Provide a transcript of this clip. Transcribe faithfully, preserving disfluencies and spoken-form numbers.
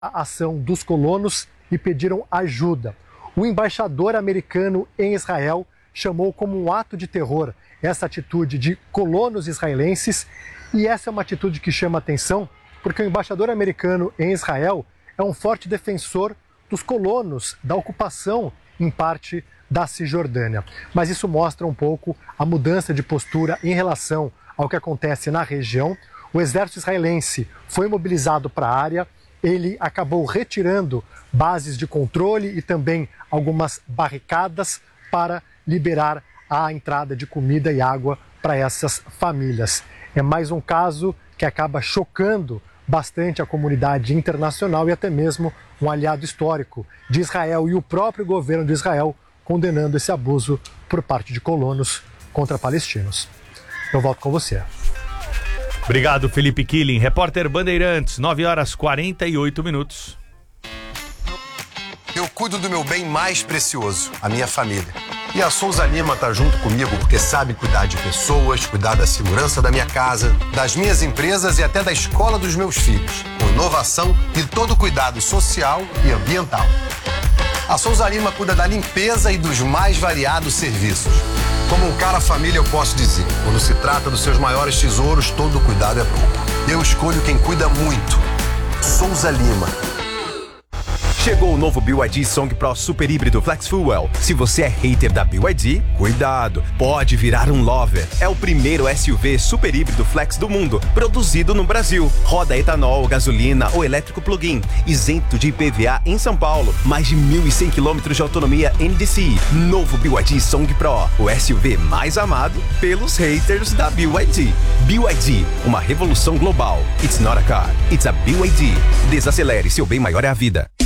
a ação dos colonos e pediram ajuda. O embaixador americano em Israel chamou como um ato de terror essa atitude de colonos israelenses, e essa é uma atitude que chama atenção porque o embaixador americano em Israel é um forte defensor dos colonos, da ocupação em parte da Cisjordânia. Mas isso mostra um pouco a mudança de postura em relação ao que acontece na região. O exército israelense foi mobilizado para a área, ele acabou retirando bases de controle e também algumas barricadas para liberar a entrada de comida e água para essas famílias. É mais um caso que acaba chocando bastante a comunidade internacional e até mesmo um aliado histórico de Israel e o próprio governo de Israel condenando esse abuso por parte de colonos contra palestinos. Eu volto com você. Obrigado, Felipe Killing, repórter Bandeirantes, nove horas e quarenta e oito minutos. Eu cuido do meu bem mais precioso, a minha família. E a Souza Lima tá junto comigo porque sabe cuidar de pessoas, cuidar da segurança da minha casa, das minhas empresas e até da escola dos meus filhos, com inovação e todo cuidado social e ambiental. A Souza Lima cuida da limpeza e dos mais variados serviços. Como um cara família, eu posso dizer, quando se trata dos seus maiores tesouros, todo cuidado é bom. Eu escolho quem cuida muito. Souza Lima. Chegou o novo B Y D Song Pro Super Híbrido Flex Fuel. Se você é hater da B Y D, cuidado, pode virar um lover. É o primeiro S U V super híbrido flex do mundo, produzido no Brasil. Roda etanol, gasolina ou elétrico plug-in, isento de I P V A em São Paulo. Mais de mil e cem quilômetros de autonomia N D C I. Novo B Y D Song Pro, o S U V mais amado pelos haters da B Y D. B Y D, uma revolução global. It's not a car, it's a B Y D. Desacelere, seu bem maior é a vida.